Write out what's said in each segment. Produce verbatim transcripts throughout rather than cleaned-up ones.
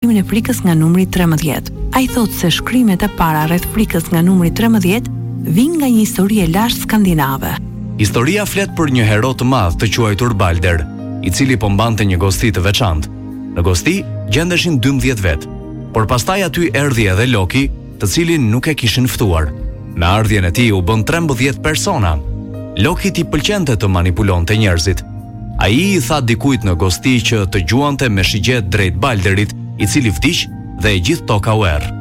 e frikës nga numri tremëdhjetë. Ai thotë se shkrimet e para rreth frikës nga numri tremëdhjetë vijnë nga një histori e lashtë skandinave. Historia flet për një hero të madh të quajtur Balder, i cili po mbante një gosti të veçantë. Në gosti gjendeshin dymbëdhjetë vetë, por pastaj aty erdhi edhe Loki, të cilin nuk e kishin ftuar. Me ardhjen e tij u bën trembëdhjetë persona. Loki i pëlqente të manipulonte njerëzit. Ai i tha dikujt në gosti që të gjuante me shigjet drejt Balderit, i cili vdiq dhe e gjithë toka u err.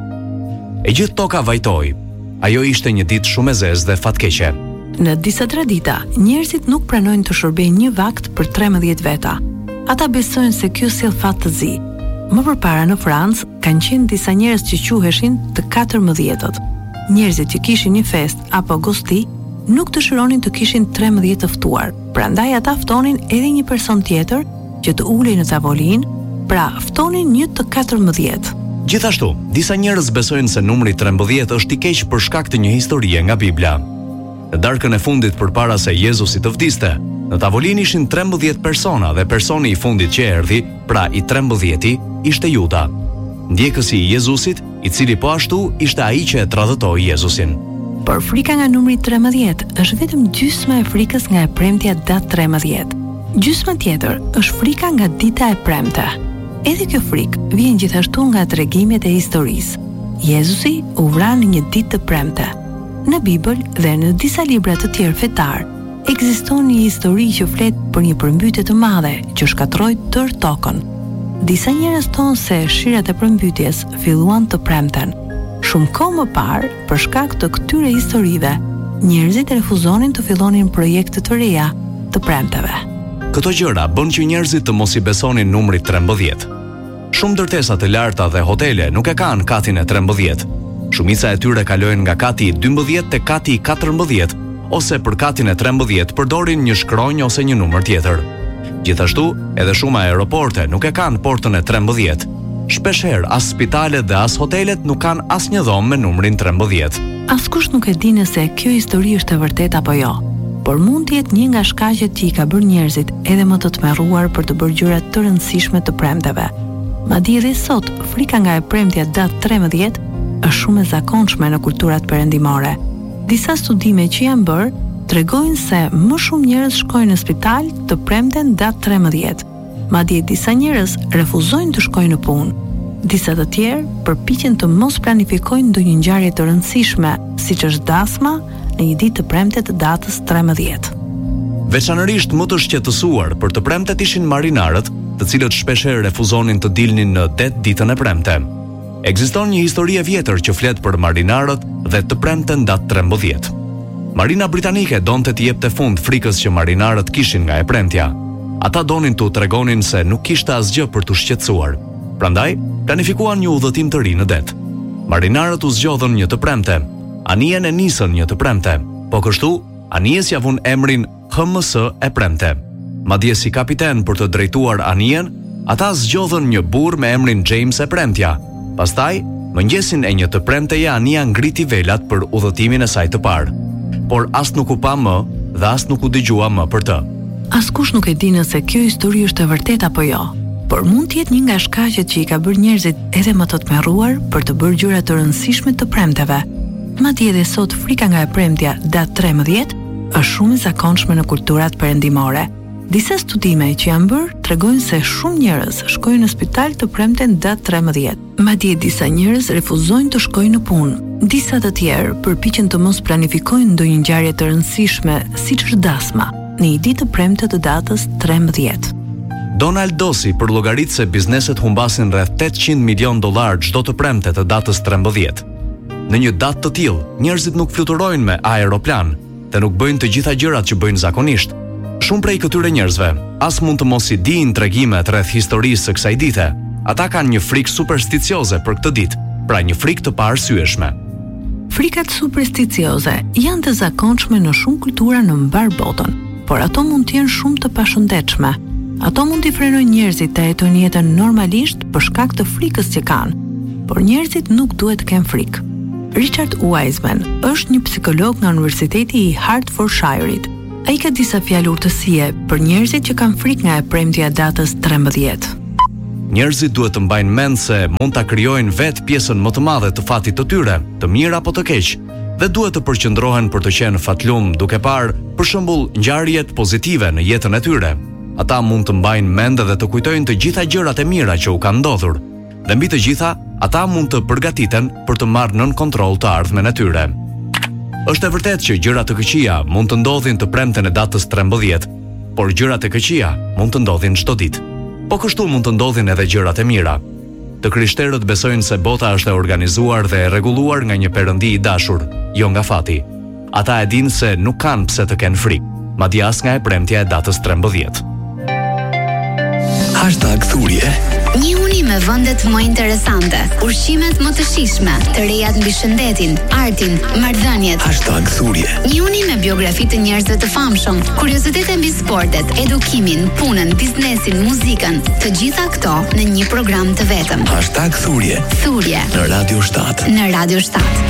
E gjithë toka vajtoi. Ajo ishte një ditë shumë e zezë dhe fatkeqe. Në disa tradita, njerëzit nuk pranojnë të shërbejnë një vakt për tremëdhjetë veta. Ata besojnë se kjo sjell fat të zi. Më përpara në Francë kanë qenë disa njerëz që quheshin të katërmëdhjetët. Njerëzit që kishin një fest apo gosti nuk dëshironin të kishin tremëdhjetë të ftuar. Prandaj ata ftonin edhe një person tjetër që të ulej në tavolinë, pra ftonin një të katërmëdhjetë. Gjithashtu, disa njerëz besojnë se numri trembëdhjetë është i keq për shkak të një historie nga Bibla. Në darkën e fundit përpara se Jezusi të vdiste, në tavolinë ishin trembëdhjetë persona dhe personi i fundit që erdhi, pra i trembëdhjeti, ishte Juda, ndjekësi i Jezusit, i cili po ashtu ishte ai që e tradhtoi Jezusin. Por frika nga numri tremëdhjetë është vetëm gjysma e frikës nga e premtja datë tremëdhjetë. Gjysma tjetër është frika nga dita e premte. Edhe kjo frikë vjen gjithashtu nga tregimet e historisë. Jezusi u vra në një ditë të premte. Në Bibël dhe në disa libra të tjerë fetar, ekziston një histori që flet për një përmbytje të madhe që shkatroi tërë tokën. Disa njerëz thonë se shirat e përmbytjes filluan të premten. Shumë kohë më parë, për shkak të këtyre historive, njerëzit refuzonin të fillonin projekte të reja të premteve. Këto gjëra bën që njerëzit të mos i besonin numrit trembëdhjetë. Shumë ndërtesa të larta dhe hotele nuk e kanë katin e trembëdhjetë. Shumica e tyre kalojnë nga kati i dymbëdhjetë te kati i katërmbëdhjetë, ose për katin e trembëdhjetë përdorin një shkronjë ose një numër tjetër. Gjithashtu, edhe shumë aeroporte nuk e kanë portën e trembëdhjetë. Shpeshherë as spitalet dhe as hotelet nuk kanë asnjë dhomë me numrin trembëdhjetë. Askush nuk e di nëse kjo histori është e vërtetë apo jo, por mund të jetë një nga shkaqet që i ka bërë njerëzit edhe më të tmerruar për të bërë gjëra të rëndësishme të premteve. Madje edhe sot, frika nga e premtja datë tremëdhjetë është shumë e zakonshme në kulturat perëndimore. Disa studime që janë bërë tregojnë se më shumë njerëz shkojnë në spital të premten datë tremëdhjetë. Madje disa njerëz refuzojnë të shkojnë në punë. Disa të tjerë përpiqen të mos planifikojnë ndonjë ngjarje të rëndësishme, siç është dasma, në një ditë të premte të datës tremëdhjetë. Veçanërisht më të shqetësuar për të premtet ishin marinarët, të cilët shpeshherë refuzonin të dilnin në det ditën e premte. Ekziston një histori e vjetër që flet për marinarët dhe të premten datë trembëdhjetë. Marina britanike donte të jepte fund frikës që marinarët kishin nga e premtja. Ata donin të tregonin se nuk kishte asgjë për të shqetësuar. Prandaj, planifikuan një udhëtim të ri në det. Marinarët u zgjodhën një të premte. Anijen e nisën një të premte, po kështu, anijes ja vun emrin H M S e premte. Madje si kapiten për të drejtuar anijen, ata zgjodhën një burr me emrin James e premtja. Pastaj, mëngjesin e një të premteje anija ngriti velat për udhëtimin e saj të parë. Por as nuk u pa më dhe as nuk u dëgjua më për të. Askush nuk e di nëse kjo histori është e vërtetë apo jo, por mund të jetë një nga shkaqet që i ka bërë njerëzit edhe më të tmerruar për të bërë gjëra të rëndësishme të premteve. Madje edhe sot frika nga e premtja datë tremëdhjetë është shumë e zakonshme në kulturat perëndimore. Disa studime që janë bërë tregojnë se shumë njerëz shkojnë në spital të premten datë tremëdhjetë. Madje disa njerëz refuzojnë të shkojnë në punë. Disa të tjerë përpiqen të mos planifikojnë ndonjë ngjarje të rëndësishme, siç është dasma, në një ditë të premte të datës tremëdhjetë. Donald Dosi përllogarit se bizneset humbasin rreth tetëqind milion dollar çdo të premte të datës trembëdhjetë. Në një datë të tillë, njerëzit nuk fluturojnë me aeroplan dhe nuk bëjnë të gjitha gjërat që bëjnë zakonisht. Shumë prej këtyre njerëzve as mund të mos i dinë tregimet rreth historisë së kësaj dite. Ata kanë një frikë supersticioze për këtë ditë, pra një frikë të paarsyeshme. Frikat supersticioze janë të zakonshme në shumë kultura në mbar botën, por ato mund të jenë shumë të pashëndetshme. Ato mund t'i frenojnë njerëzit të jetojnë jetën normalisht për shkak të frikës që kanë, por njerëzit nuk duhet të kenë frikë. Richard Wiseman është një psikolog nga Universiteti i Hertfordshire-it. Ai ka disa fjalë urtësie për njerëzit që kanë frikë nga e premtja datës trembëdhjetë. Njerëzit duhet të mbajnë mend se mund ta krijojnë vetë pjesën më të madhe të fatit të tyre, të mirë apo të keq, dhe duhet të përqendrohen për të qenë fatlum duke parë, për shembull, ngjarjet pozitive në jetën e tyre. Ata mund të mbajnë mend dhe të kujtojnë të gjitha gjërat e mira që u kanë ndodhur. Dhe mbi të gjitha, ata mund të përgatiten për të marrë nën kontroll të ardhmen e tyre. Është e vërtetë që gjërat të këqija mund të ndodhin të premten e datës trembëdhjetë, por gjërat e këqija mund të ndodhin çdo ditë. Po kështu mund të ndodhin edhe gjërat e mira. Të krishterët besojnë se bota është e organizuar dhe e rregulluar nga një perëndi i dashur, jo nga fati. Ata e dinë se nuk kanë pse të kenë frikë, madje as nga e premtja e datës trembëdhjetë. Hashtag thurje. Një uni me vendet më interesante, ushqimet më të shijshme, të rejat mbi shëndetin, artin, marrëdhëniet. Hashtag thurje. Një uni me biografi të njerëzve të famshëm, kuriozitete mbi sportet, edukimin, punën, biznesin, muzikën, të gjitha këto në një program të vetëm. Hashtag thurje. Thurje Në Radio shtat. Në Radio shtat.